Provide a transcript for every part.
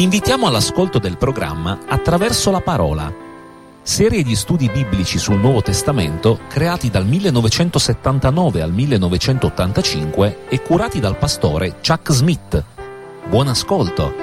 Vi invitiamo all'ascolto del programma Attraverso la Parola, serie di studi biblici sul Nuovo Testamento creati dal 1979 al 1985 e curati dal pastore Chuck Smith. Buon ascolto!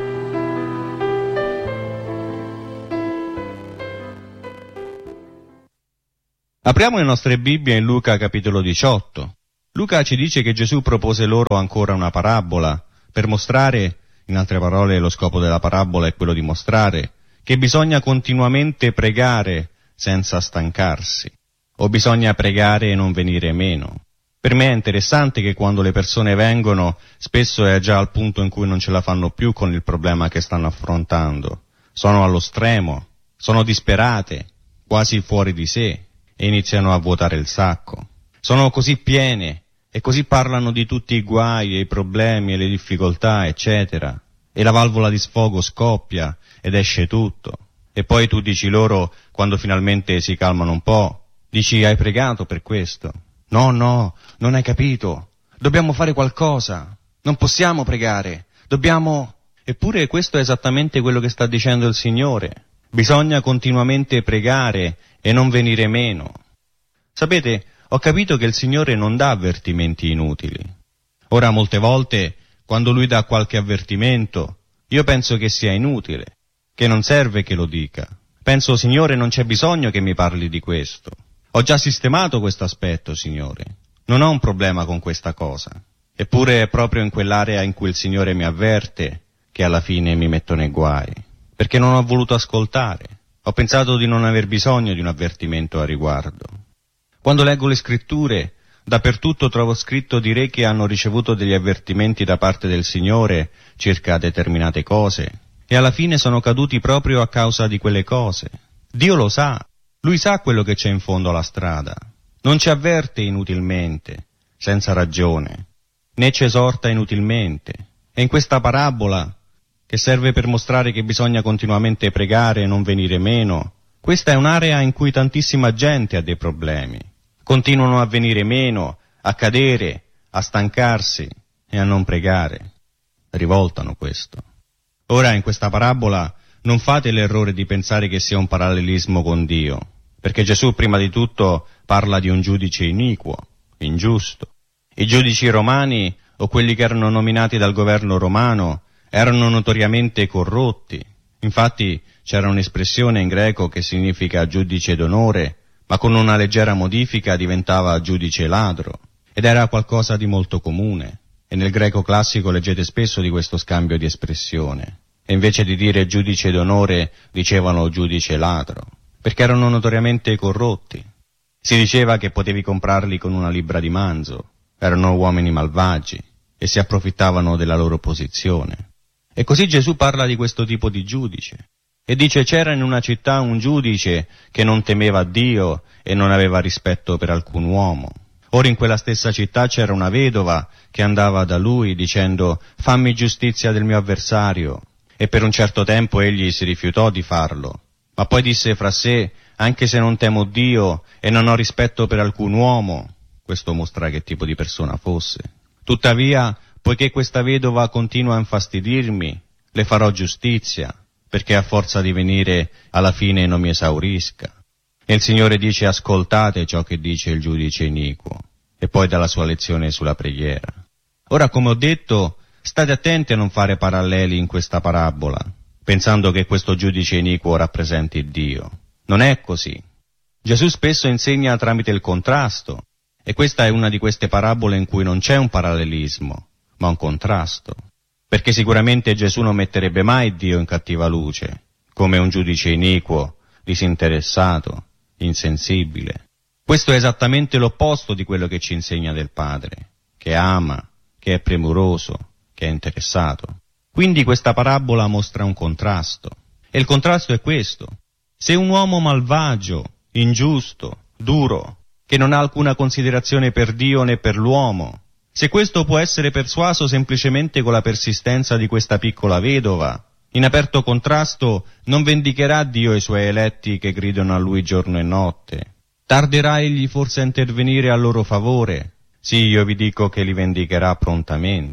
Apriamo le nostre Bibbie in Luca capitolo 18. Luca ci dice che Gesù propose loro ancora una parabola per mostrare, in altre parole lo scopo della parabola è quello di mostrare, che bisogna continuamente pregare senza stancarsi, o bisogna pregare e non venire meno. Per me è interessante che quando le persone vengono, spesso è già al punto in cui non ce la fanno più con il problema che stanno affrontando. Sono allo stremo, sono disperate, quasi fuori di sé, e iniziano a vuotare il sacco. Sono così piene e così parlano di tutti i guai e i problemi e le difficoltà, eccetera. E la valvola di sfogo scoppia ed esce tutto. E poi tu dici loro, quando finalmente si calmano un po', dici: hai pregato per questo? No, non hai capito. Dobbiamo fare qualcosa. Non possiamo pregare. Dobbiamo... Eppure questo è esattamente quello che sta dicendo il Signore. Bisogna continuamente pregare e non venire meno. Sapete, ho capito che il Signore non dà avvertimenti inutili. Ora, molte volte, quando Lui dà qualche avvertimento, io penso che sia inutile, che non serve che lo dica. Penso: Signore, non c'è bisogno che mi parli di questo. Ho già sistemato questo aspetto, Signore. Non ho un problema con questa cosa. Eppure è proprio in quell'area in cui il Signore mi avverte che alla fine mi metto nei guai, perché non ho voluto ascoltare. Ho pensato di non aver bisogno di un avvertimento a riguardo. Quando leggo le scritture, dappertutto trovo scritto di re che hanno ricevuto degli avvertimenti da parte del Signore circa determinate cose, e alla fine sono caduti proprio a causa di quelle cose. Dio lo sa, Lui sa quello che c'è in fondo alla strada. Non ci avverte inutilmente, senza ragione, né ci esorta inutilmente. E in questa parabola, che serve per mostrare che bisogna continuamente pregare e non venire meno, questa è un'area in cui tantissima gente ha dei problemi. Continuano a venire meno, a cadere, a stancarsi e a non pregare. Rivoltano questo. Ora, in questa parabola non fate l'errore di pensare che sia un parallelismo con Dio, perché Gesù prima di tutto parla di un giudice iniquo, ingiusto. I giudici romani, o quelli che erano nominati dal governo romano, erano notoriamente corrotti. Infatti c'era un'espressione in greco che significa giudice d'onore, ma con una leggera modifica diventava giudice ladro, ed era qualcosa di molto comune. E nel greco classico leggete spesso di questo scambio di espressione. E invece di dire giudice d'onore dicevano giudice ladro, perché erano notoriamente corrotti. Si diceva che potevi comprarli con una libbra di manzo. Erano uomini malvagi e si approfittavano della loro posizione. E così Gesù parla di questo tipo di giudice. E dice: c'era in una città un giudice che non temeva Dio e non aveva rispetto per alcun uomo. Ora in quella stessa città c'era una vedova che andava da lui dicendo: fammi giustizia del mio avversario. E per un certo tempo egli si rifiutò di farlo. Ma poi disse fra sé: anche se non temo Dio e non ho rispetto per alcun uomo, questo mostra che tipo di persona fosse. Tuttavia, poiché questa vedova continua a infastidirmi, le farò giustizia, perché a forza di venire alla fine non mi esaurisca. E il Signore dice: ascoltate ciò che dice il giudice iniquo, e poi dà la sua lezione sulla preghiera. Ora, come ho detto, state attenti a non fare paralleli in questa parabola, pensando che questo giudice iniquo rappresenti Dio. Non è così. Gesù spesso insegna tramite il contrasto, e questa è una di queste parabole in cui non c'è un parallelismo, ma un contrasto. Perché sicuramente Gesù non metterebbe mai Dio in cattiva luce, come un giudice iniquo, disinteressato, insensibile. Questo è esattamente l'opposto di quello che ci insegna del Padre, che ama, che è premuroso, che è interessato. Quindi questa parabola mostra un contrasto. E il contrasto è questo. Se un uomo malvagio, ingiusto, duro, che non ha alcuna considerazione per Dio né per l'uomo, se questo può essere persuaso semplicemente con la persistenza di questa piccola vedova, in aperto contrasto non vendicherà Dio i suoi eletti che gridano a Lui giorno e notte. Tarderà Egli forse a intervenire a loro favore? Sì, io vi dico che li vendicherà prontamente.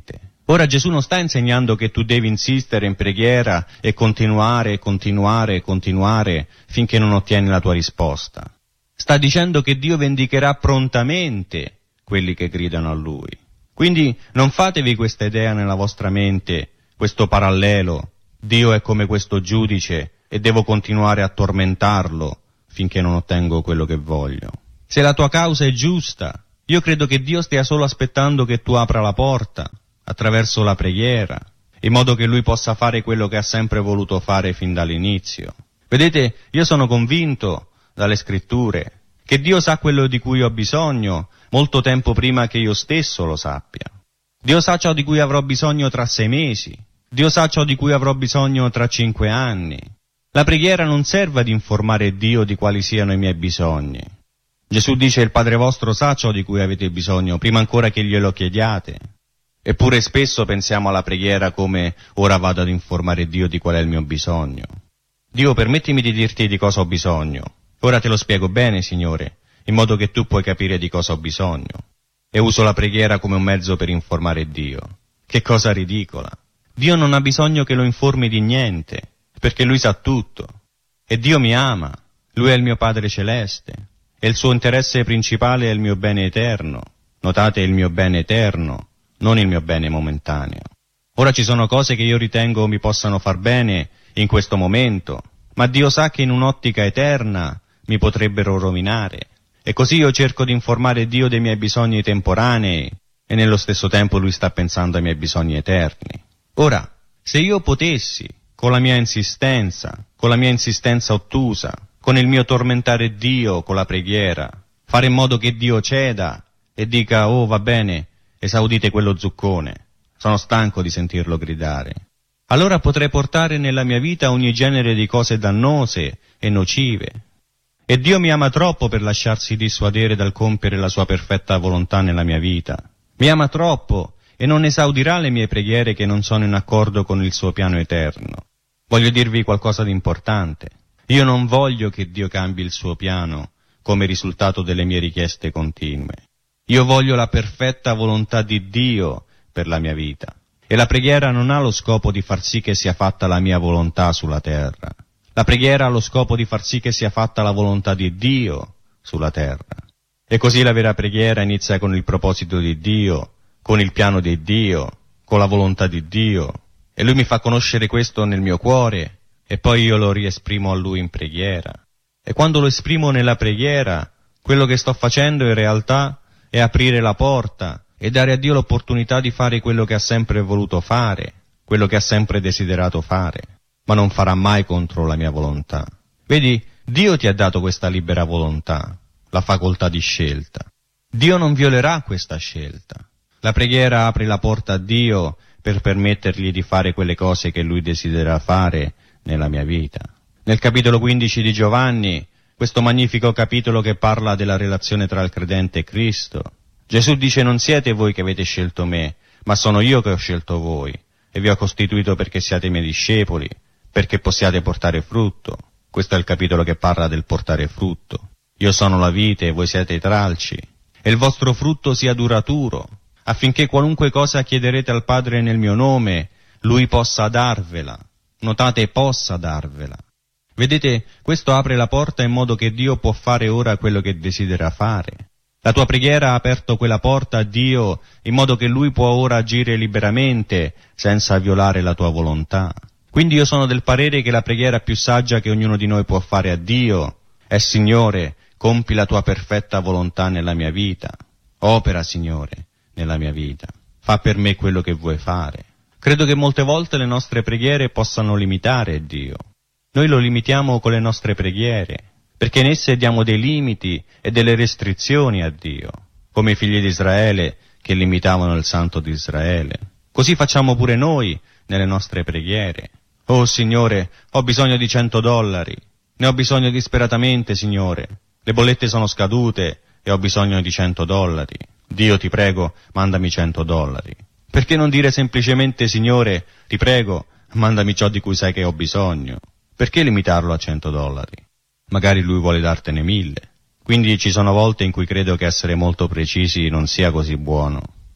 Ora Gesù non sta insegnando che tu devi insistere in preghiera e continuare finché non ottieni la tua risposta. Sta dicendo che Dio vendicherà prontamente quelli che gridano a Lui. Quindi non fatevi questa idea nella vostra mente, questo parallelo. Dio è come questo giudice e devo continuare a tormentarlo finché non ottengo quello che voglio. Se la tua causa è giusta, io credo che Dio stia solo aspettando che tu apra la porta attraverso la preghiera, in modo che Lui possa fare quello che ha sempre voluto fare fin dall'inizio. Vedete, io sono convinto dalle scritture che Dio sa quello di cui ho bisogno molto tempo prima che io stesso lo sappia. Dio sa ciò di cui avrò bisogno tra 6 mesi. Dio sa ciò di cui avrò bisogno tra 5 anni. La preghiera non serve ad informare Dio di quali siano i miei bisogni. Gesù dice: il Padre vostro sa ciò di cui avete bisogno prima ancora che glielo chiediate. Eppure spesso pensiamo alla preghiera come: ora vado ad informare Dio di qual è il mio bisogno. Dio, permettimi di dirti di cosa ho bisogno. Ora te lo spiego bene, Signore, in modo che tu puoi capire di cosa ho bisogno. E uso la preghiera come un mezzo per informare Dio. Che cosa ridicola! Dio non ha bisogno che lo informi di niente, perché Lui sa tutto. E Dio mi ama, Lui è il mio Padre Celeste, e il suo interesse principale è il mio bene eterno. Notate, il mio bene eterno, non il mio bene momentaneo. Ora ci sono cose che io ritengo mi possano far bene in questo momento, ma Dio sa che in un'ottica eterna mi potrebbero rovinare. E così io cerco di informare Dio dei miei bisogni temporanei, e nello stesso tempo Lui sta pensando ai miei bisogni eterni. Ora, se io potessi, con la mia insistenza ottusa, con il mio tormentare Dio con la preghiera, fare in modo che Dio ceda e dica: oh, va bene, esaudite quello zuccone, sono stanco di sentirlo gridare, allora potrei portare nella mia vita ogni genere di cose dannose e nocive. E Dio mi ama troppo per lasciarsi dissuadere dal compiere la sua perfetta volontà nella mia vita. Mi ama troppo e non esaudirà le mie preghiere che non sono in accordo con il suo piano eterno. Voglio dirvi qualcosa di importante. Io non voglio che Dio cambi il suo piano come risultato delle mie richieste continue. Io voglio la perfetta volontà di Dio per la mia vita. E la preghiera non ha lo scopo di far sì che sia fatta la mia volontà sulla terra. La preghiera ha lo scopo di far sì che sia fatta la volontà di Dio sulla terra. E così la vera preghiera inizia con il proposito di Dio, con il piano di Dio, con la volontà di Dio. E Lui mi fa conoscere questo nel mio cuore, e poi io lo riesprimo a Lui in preghiera. E quando lo esprimo nella preghiera, quello che sto facendo in realtà è aprire la porta e dare a Dio l'opportunità di fare quello che ha sempre voluto fare, quello che ha sempre desiderato fare, ma non farà mai contro la mia volontà. Vedi, Dio ti ha dato questa libera volontà, la facoltà di scelta. Dio non violerà questa scelta. La preghiera apre la porta a Dio per permettergli di fare quelle cose che Lui desidera fare nella mia vita. Nel capitolo 15 di Giovanni, questo magnifico capitolo che parla della relazione tra il credente e Cristo, Gesù dice: non siete voi che avete scelto me, ma sono io che ho scelto voi, e vi ho costituito perché siate miei discepoli, perché possiate portare frutto. Questo è il capitolo che parla del portare frutto. Io sono la vite e voi siete i tralci, e il vostro frutto sia duraturo, affinché qualunque cosa chiederete al Padre nel mio nome, Lui possa darvela. Notate, possa darvela. Vedete, questo apre la porta in modo che Dio può fare ora quello che desidera fare. La tua preghiera ha aperto quella porta a Dio in modo che Lui può ora agire liberamente senza violare la tua volontà. Quindi io sono del parere che la preghiera più saggia che ognuno di noi può fare a Dio è: Signore, compi la tua perfetta volontà nella mia vita. Opera, Signore, nella mia vita. Fa per me quello che vuoi fare. Credo che molte volte le nostre preghiere possano limitare Dio. Noi lo limitiamo con le nostre preghiere, perché in esse diamo dei limiti e delle restrizioni a Dio, come i figli di Israele che limitavano il Santo di Israele. Così facciamo pure noi nelle nostre preghiere. Oh Signore, ho bisogno di $100, ne ho bisogno disperatamente, Signore. Le bollette sono scadute e ho bisogno di $100. Dio, ti prego, mandami $100. Perché non dire semplicemente: Signore, ti prego, mandami ciò di cui sai che ho bisogno? Perché limitarlo a $100? Magari Lui vuole dartene 1000. Quindi ci sono volte in cui credo che essere molto precisi non sia così buono.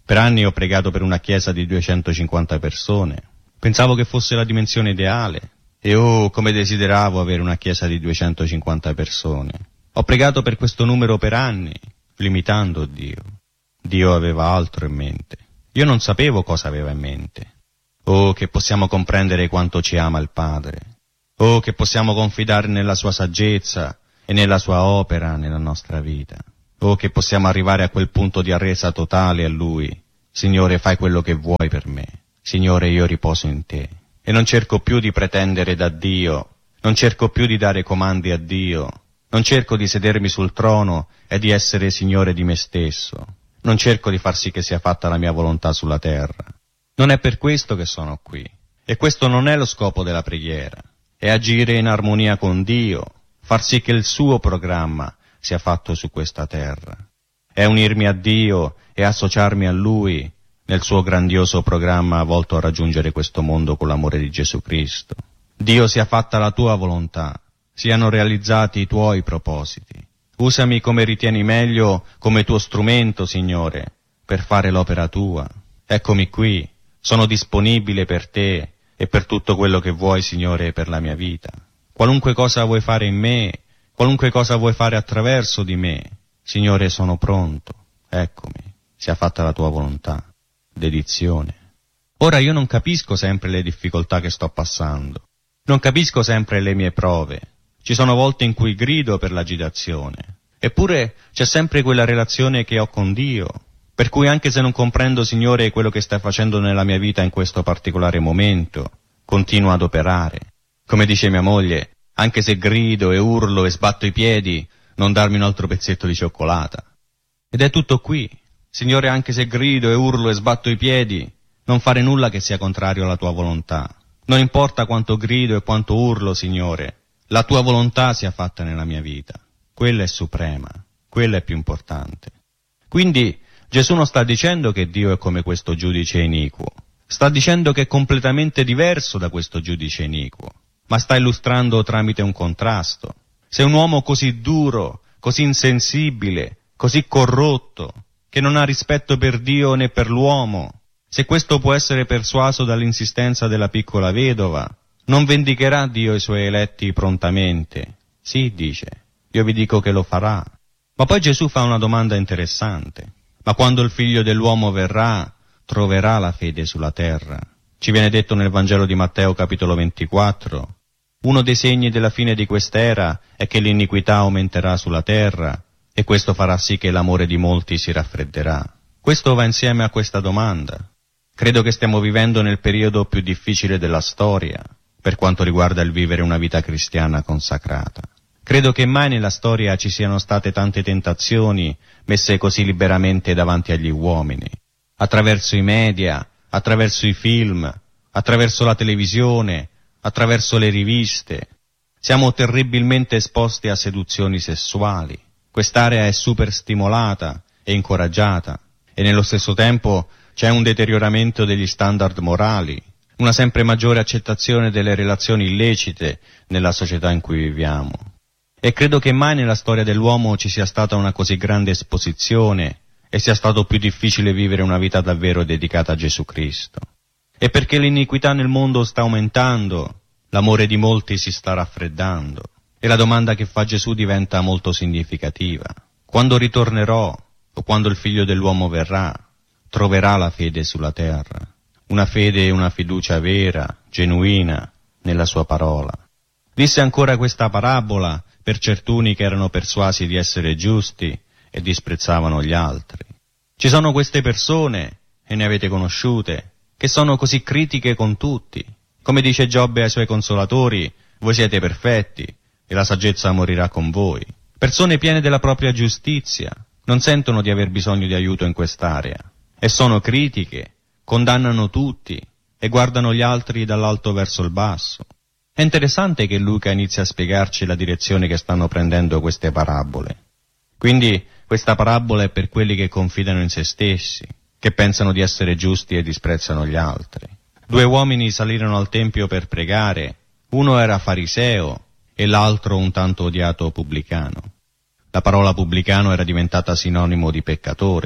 Per anni ho pregato per una chiesa di 250 persone. Pensavo che fosse la dimensione ideale. E oh, come desideravo avere una chiesa di 250 persone. Ho pregato per questo numero per anni, limitando Dio. Dio aveva altro in mente. Io non sapevo cosa aveva in mente. Oh, che possiamo comprendere quanto ci ama il Padre. Oh, che possiamo confidare nella sua saggezza e nella sua opera nella nostra vita. Oh, che possiamo arrivare a quel punto di arresa totale a Lui. Signore, fai quello che vuoi per me. Signore, io riposo in te. E non cerco più di pretendere da Dio. Non cerco più di dare comandi a Dio. Non cerco di sedermi sul trono e di essere Signore di me stesso. Non cerco di far sì che sia fatta la mia volontà sulla terra. Non è per questo che sono qui. E questo non è lo scopo della preghiera. È agire in armonia con Dio, far sì che il suo programma sia fatto su questa terra. È unirmi a Dio e associarmi a Lui nel suo grandioso programma volto a raggiungere questo mondo con l'amore di Gesù Cristo. Dio, sia fatta la tua volontà, siano realizzati i tuoi propositi. Usami come ritieni meglio, come tuo strumento, Signore, per fare l'opera tua. Eccomi qui, sono disponibile per te e per tutto quello che vuoi, Signore, per la mia vita. Qualunque cosa vuoi fare in me, qualunque cosa vuoi fare attraverso di me, Signore, sono pronto. Eccomi, sia fatta la tua volontà. Dedizione. Ora io non capisco sempre le difficoltà che sto passando. Non capisco sempre le mie prove. Ci sono volte in cui grido per l'agitazione. Eppure c'è sempre quella relazione che ho con Dio. Per cui anche se non comprendo, Signore, quello che stai facendo nella mia vita in questo particolare momento, continuo ad operare. Come dice mia moglie, anche se grido e urlo e sbatto i piedi, non darmi un altro pezzetto di cioccolata. Ed è tutto qui. Signore, anche se grido e urlo e sbatto i piedi, non fare nulla che sia contrario alla tua volontà. Non importa quanto grido e quanto urlo, Signore, la tua volontà sia fatta nella mia vita. Quella è suprema, quella è più importante. Quindi Gesù non sta dicendo che Dio è come questo giudice iniquo, sta dicendo che è completamente diverso da questo giudice iniquo, ma sta illustrando tramite un contrasto. Se un uomo così duro, così insensibile, così corrotto, che non ha rispetto per Dio né per l'uomo, se questo può essere persuaso dall'insistenza della piccola vedova, non vendicherà Dio i suoi eletti prontamente? Sì, dice, io vi dico che lo farà. Ma poi Gesù fa una domanda interessante. Ma quando il Figlio dell'uomo verrà, troverà la fede sulla terra? Ci viene detto nel Vangelo di Matteo capitolo 24, uno dei segni della fine di quest'era è che l'iniquità aumenterà sulla terra, e questo farà sì che l'amore di molti si raffredderà. Questo va insieme a questa domanda. Credo che stiamo vivendo nel periodo più difficile della storia, per quanto riguarda il vivere una vita cristiana consacrata. Credo che mai nella storia ci siano state tante tentazioni messe così liberamente davanti agli uomini, attraverso i media, attraverso i film, attraverso la televisione, attraverso le riviste. Siamo terribilmente esposti a seduzioni sessuali. Quest'area è super stimolata e incoraggiata e nello stesso tempo c'è un deterioramento degli standard morali, una sempre maggiore accettazione delle relazioni illecite nella società in cui viviamo. E credo che mai nella storia dell'uomo ci sia stata una così grande esposizione e sia stato più difficile vivere una vita davvero dedicata a Gesù Cristo. E perché l'iniquità nel mondo sta aumentando, l'amore di molti si sta raffreddando. E la domanda che fa Gesù diventa molto significativa. Quando ritornerò, o quando il Figlio dell'uomo verrà, troverà la fede sulla terra? Una fede e una fiducia vera, genuina, nella sua parola. Disse ancora questa parabola per certuni che erano persuasi di essere giusti e disprezzavano gli altri. Ci sono queste persone, e ne avete conosciute, che sono così critiche con tutti. Come dice Giobbe ai suoi consolatori, voi siete perfetti, e la saggezza morirà con voi. Persone piene della propria giustizia, non sentono di aver bisogno di aiuto in quest'area, e sono critiche, condannano tutti, e guardano gli altri dall'alto verso il basso. È interessante che Luca inizia a spiegarci la direzione che stanno prendendo queste parabole. Quindi questa parabola è per quelli che confidano in se stessi, che pensano di essere giusti e disprezzano gli altri. 2 uomini salirono al tempio per pregare, uno era fariseo e l'altro un tanto odiato pubblicano. La parola pubblicano era diventata sinonimo di peccatore.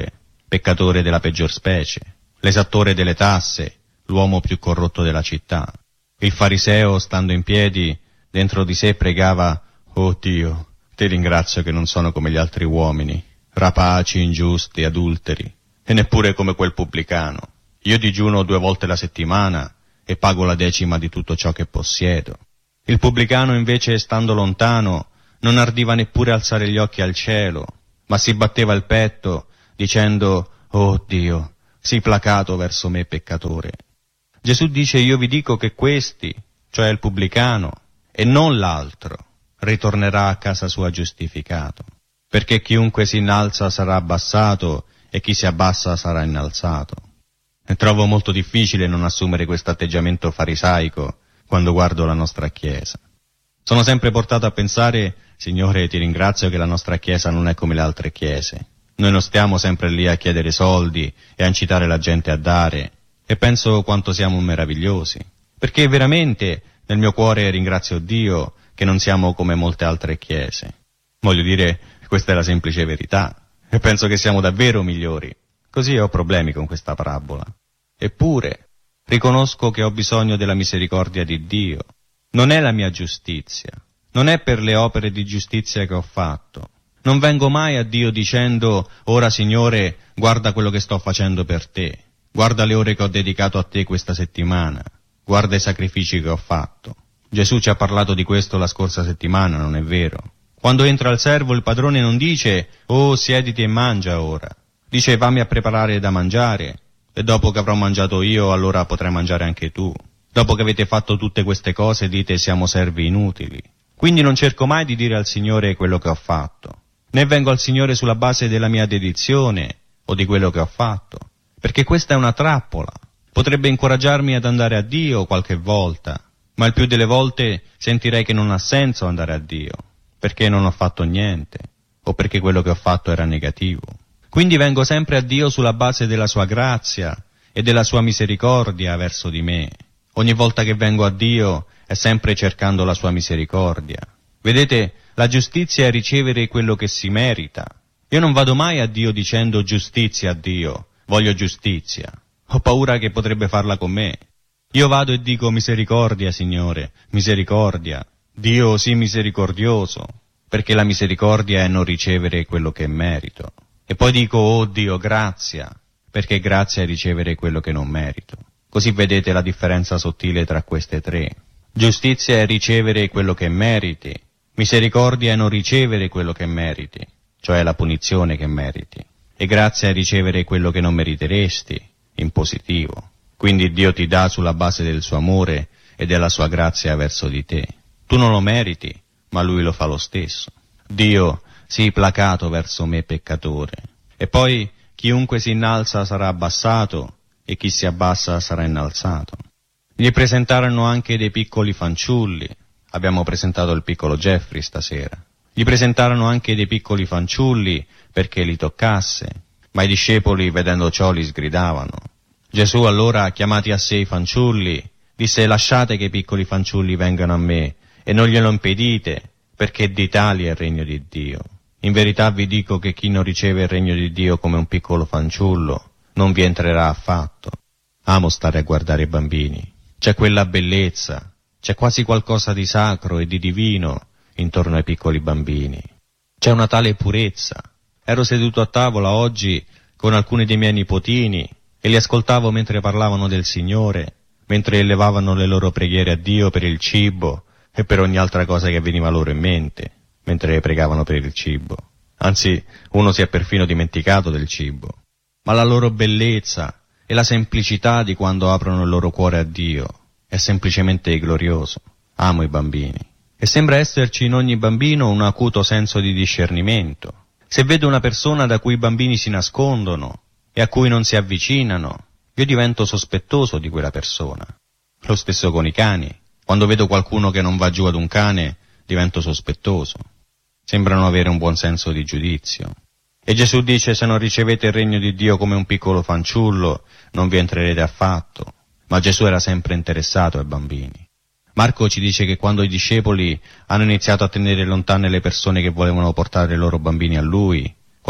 peccatore della peggior specie, l'esattore delle tasse, l'uomo più corrotto della città. Il fariseo, stando in piedi, dentro di sé pregava: «Oh Dio, ti ringrazio che non sono come gli altri uomini, rapaci, ingiusti, adulteri, e neppure come quel pubblicano. Io digiuno 2 volte la settimana e pago la 10ª di tutto ciò che possiedo». Il pubblicano invece, stando lontano, non ardiva neppure alzare gli occhi al cielo, ma si batteva il petto dicendo: «Oh Dio, sii placato verso me peccatore». Gesù dice: «Io vi dico che questi, cioè il pubblicano, e non l'altro, ritornerà a casa sua giustificato, perché chiunque si innalza sarà abbassato e chi si abbassa sarà innalzato». E trovo molto difficile non assumere questo atteggiamento farisaico quando guardo la nostra Chiesa. Sono sempre portato a pensare: Signore, ti ringrazio che la nostra Chiesa non è come le altre Chiese. Noi non stiamo sempre lì a chiedere soldi e a incitare la gente a dare, e penso quanto siamo meravigliosi, perché veramente nel mio cuore ringrazio Dio che non siamo come molte altre Chiese. Voglio dire, questa è la semplice verità, e penso che siamo davvero migliori. Così ho problemi con questa parabola. Eppure riconosco che ho bisogno della misericordia di Dio. Non è la mia giustizia, non è per le opere di giustizia che ho fatto. Non vengo mai a Dio dicendo: «Ora Signore, guarda quello che sto facendo per te, guarda le ore che ho dedicato a te questa settimana, guarda i sacrifici che ho fatto». Gesù ci ha parlato di questo la scorsa settimana, non è vero? Quando entra il servo, il padrone non dice: «Oh, siediti e mangia ora». Dice: «Vammi a preparare da mangiare, e dopo che avrò mangiato io, allora potrai mangiare anche tu. Dopo che avete fatto tutte queste cose, dite: siamo servi inutili». Quindi non cerco mai di dire al Signore quello che ho fatto, né vengo al Signore sulla base della mia dedizione o di quello che ho fatto, perché questa è una trappola. Potrebbe incoraggiarmi ad andare a Dio qualche volta, ma il più delle volte sentirei che non ha senso andare a Dio, perché non ho fatto niente, o perché quello che ho fatto era negativo. Quindi vengo sempre a Dio sulla base della sua grazia e della sua misericordia verso di me. Ogni volta che vengo a Dio è sempre cercando la sua misericordia. Vedete, la giustizia è ricevere quello che si merita. Io non vado mai a Dio dicendo: giustizia a Dio, voglio giustizia. Ho paura che potrebbe farla con me. Io vado e dico: misericordia, Signore, misericordia. Dio, sii misericordioso, perché la misericordia è non ricevere quello che merito. E poi dico: oh Dio, grazia, perché grazia è ricevere quello che non merito. Così vedete la differenza sottile tra queste tre. Giustizia è ricevere quello che meriti, misericordia è non ricevere quello che meriti, cioè la punizione che meriti, e grazia è ricevere quello che non meriteresti, in positivo. Quindi Dio ti dà sulla base del suo amore e della sua grazia verso di te. Tu non lo meriti, ma Lui lo fa lo stesso. Dio, sii placato verso me peccatore. E poi chiunque si innalza sarà abbassato e chi si abbassa sarà innalzato. Gli presentarono anche dei piccoli fanciulli. Abbiamo presentato il piccolo Jeffrey stasera. Gli presentarono anche dei piccoli fanciulli perché li toccasse, ma i discepoli, vedendo ciò, li sgridavano. Gesù allora, chiamati a sé i fanciulli, disse: lasciate che i piccoli fanciulli vengano a me e non glielo impedite, perché di tali è il regno di Dio. In verità vi dico che chi non riceve il regno di Dio come un piccolo fanciullo non vi entrerà affatto. Amo stare a guardare i bambini. C'è quella bellezza, c'è quasi qualcosa di sacro e di divino intorno ai piccoli bambini. C'è una tale purezza. Ero seduto a tavola oggi con alcuni dei miei nipotini e li ascoltavo mentre parlavano del Signore, mentre elevavano le loro preghiere a Dio per il cibo e per ogni altra cosa che veniva loro in mente, mentre pregavano per il cibo. Anzi, uno si è perfino dimenticato del cibo. Ma la loro bellezza e la semplicità di quando aprono il loro cuore a Dio è semplicemente glorioso. Amo i bambini. E sembra esserci in ogni bambino un acuto senso di discernimento. Se vedo una persona da cui i bambini si nascondono e a cui non si avvicinano, io divento sospettoso di quella persona. Lo stesso con i cani. Quando vedo qualcuno che non va giù ad un cane, divento sospettoso. Sembrano avere un buon senso di giudizio. E Gesù dice: se non ricevete il regno di Dio come un piccolo fanciullo, non vi entrerete affatto. Ma Gesù era sempre interessato ai bambini. Marco ci dice che quando i discepoli hanno iniziato a tenere lontane le persone che volevano portare i loro bambini a Lui,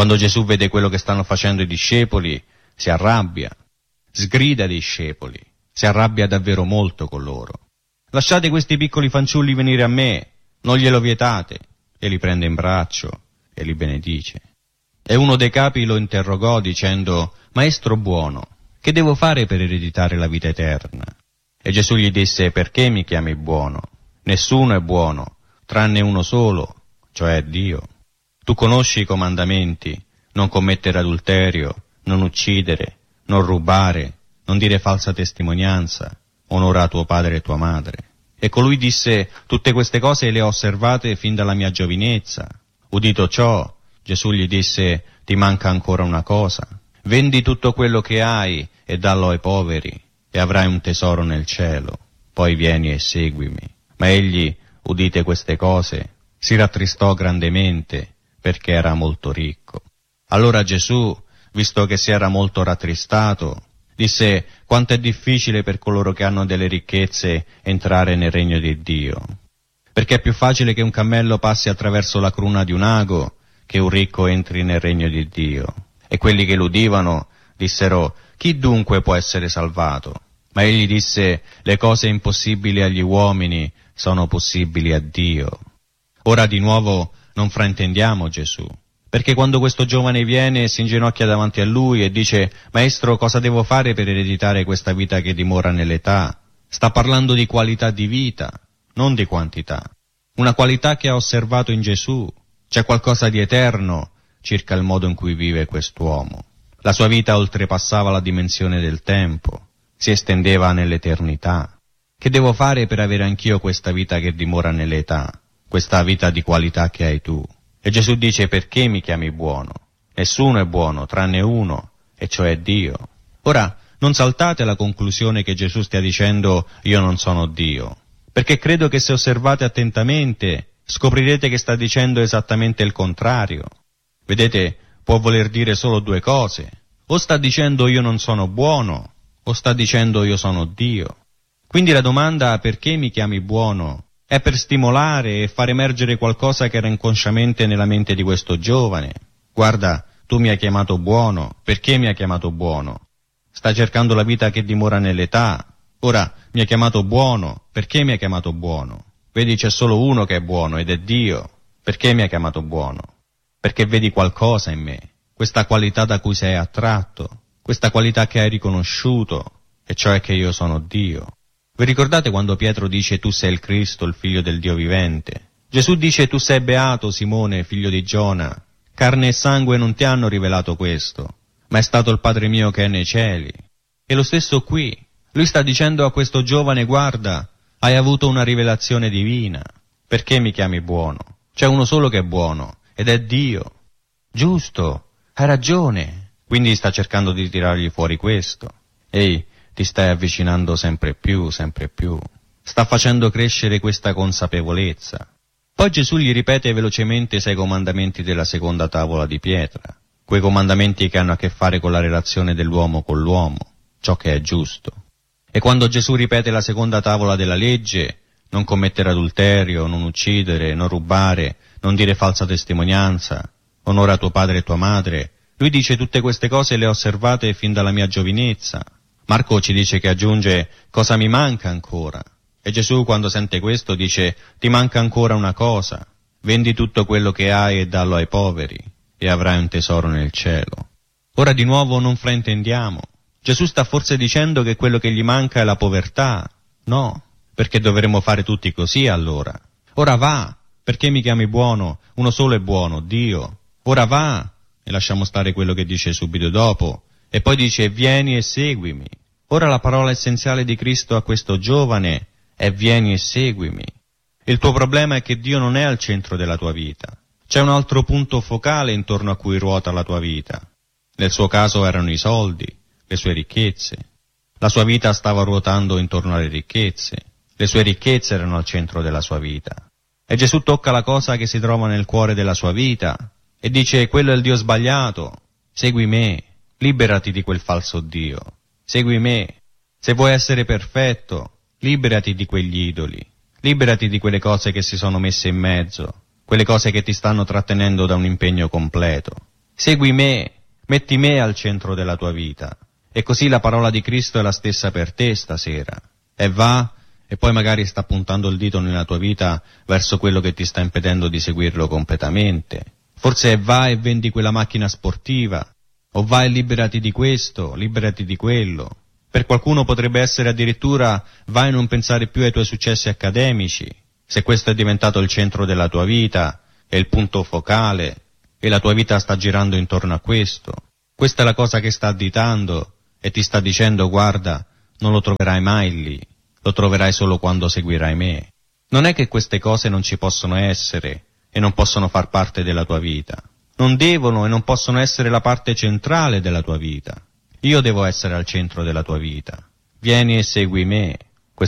Quando Gesù vede quello che stanno facendo i discepoli, si arrabbia, sgrida i discepoli, si arrabbia davvero molto con loro. Lasciate questi piccoli fanciulli venire a me, non glielo vietate, e li prende in braccio e li benedice. E uno dei capi lo interrogò dicendo: Maestro buono, che devo fare per ereditare la vita eterna? E Gesù gli disse: perché mi chiami buono? Nessuno è buono, tranne uno solo, cioè Dio. Tu conosci i comandamenti: non commettere adulterio, non uccidere, non rubare, non dire falsa testimonianza, onora tuo padre e tua madre. E colui disse: tutte queste cose le ho osservate fin dalla mia giovinezza. Udito ciò, Gesù gli disse: ti manca ancora una cosa. Vendi tutto quello che hai e dallo ai poveri, e avrai un tesoro nel cielo. Poi vieni e seguimi. Ma egli, udite queste cose, si rattristò grandemente, perché era molto ricco. Allora Gesù, visto che si era molto rattristato, disse: quanto è difficile per coloro che hanno delle ricchezze entrare nel regno di Dio. Perché è più facile che un cammello passi attraverso la cruna di un ago che un ricco entri nel regno di Dio. E quelli che l'udivano dissero: chi dunque può essere salvato? Ma egli disse: le cose impossibili agli uomini sono possibili a Dio. Ora di nuovo non fraintendiamo Gesù, perché quando questo giovane viene e si inginocchia davanti a lui e dice: Maestro, cosa devo fare per ereditare questa vita che dimora nell'età? Sta parlando di qualità di vita, non di quantità. Una qualità che ha osservato in Gesù. C'è qualcosa di eterno circa il modo in cui vive quest'uomo. La sua vita oltrepassava la dimensione del tempo, si estendeva nell'eternità. Che devo fare per avere anch'io questa vita che dimora nell'età, questa vita di qualità che hai tu? E Gesù dice: perché mi chiami buono? Nessuno è buono, tranne uno, e cioè Dio. Ora, non saltate alla conclusione che Gesù stia dicendo: io non sono Dio, perché credo che se osservate attentamente scoprirete che sta dicendo esattamente il contrario. Vedete, può voler dire solo due cose: o sta dicendo io non sono buono, o sta dicendo io sono Dio. Quindi la domanda perché mi chiami buono è per stimolare e far emergere qualcosa che era inconsciamente nella mente di questo giovane. Guarda, tu mi hai chiamato buono, perché mi hai chiamato buono? Sta cercando la vita che dimora nell'età. Ora, mi hai chiamato buono, perché mi hai chiamato buono? Vedi, c'è solo uno che è buono ed è Dio. Perché mi hai chiamato buono? Perché vedi qualcosa in me, questa qualità da cui sei attratto, questa qualità che hai riconosciuto, e cioè che io sono Dio. Vi ricordate quando Pietro dice: tu sei il Cristo, il figlio del Dio vivente? Gesù dice: tu sei beato, Simone, figlio di Giona, carne e sangue non ti hanno rivelato questo, ma è stato il Padre mio che è nei cieli. E lo stesso qui, lui sta dicendo a questo giovane: guarda, hai avuto una rivelazione divina, perché mi chiami buono? C'è uno solo che è buono, ed è Dio. Giusto, hai ragione. Quindi sta cercando di tirargli fuori questo. Ehi, ti stai avvicinando sempre più, sempre più. Sta facendo crescere questa consapevolezza. Poi Gesù gli ripete velocemente 6 comandamenti della seconda tavola di pietra, quei comandamenti che hanno a che fare con la relazione dell'uomo con l'uomo, ciò che è giusto. E quando Gesù ripete la seconda tavola della legge, non commettere adulterio, non uccidere, non rubare, non dire falsa testimonianza, onora tuo padre e tua madre, lui dice: tutte queste cose le ho osservate fin dalla mia giovinezza. Marco ci dice che aggiunge: cosa mi manca ancora? E Gesù, quando sente questo, dice: ti manca ancora una cosa, vendi tutto quello che hai e dallo ai poveri, e avrai un tesoro nel cielo. Ora di nuovo non fraintendiamo. Gesù sta forse dicendo che quello che gli manca è la povertà? No, perché dovremmo fare tutti così allora. Ora va, perché mi chiami buono? Uno solo è buono, Dio. Ora va, e lasciamo stare quello che dice subito dopo, e poi dice: vieni e seguimi. Ora la parola essenziale di Cristo a questo giovane è: vieni e seguimi. Il tuo problema è che Dio non è al centro della tua vita. C'è un altro punto focale intorno a cui ruota la tua vita. Nel suo caso erano i soldi, le sue ricchezze. La sua vita stava ruotando intorno alle ricchezze. Le sue ricchezze erano al centro della sua vita. E Gesù tocca la cosa che si trova nel cuore della sua vita e dice: quello è il Dio sbagliato, segui me, liberati di quel falso Dio, segui me. Se vuoi essere perfetto, liberati di quegli idoli, liberati di quelle cose che si sono messe in mezzo, quelle cose che ti stanno trattenendo da un impegno completo. segui me, metti me al centro della tua vita. E così la parola di Cristo è la stessa per te stasera. E va, e poi magari sta puntando il dito nella tua vita verso quello che ti sta impedendo di seguirlo completamente. Forse va e vendi quella macchina sportiva, o vai e liberati di questo, liberati di quello. Per qualcuno potrebbe essere addirittura vai e non pensare più ai tuoi successi accademici, se questo è diventato il centro della tua vita, è il punto focale, e la tua vita sta girando intorno a questo. Questa è la cosa che sta additando e ti sta dicendo guarda, non lo troverai mai lì, lo troverai solo quando seguirai me. Non è che queste cose non ci possono essere e non possono far parte della tua vita. Non devono e non possono essere la parte centrale della tua vita. Io devo essere al centro della tua vita. Vieni e segui me.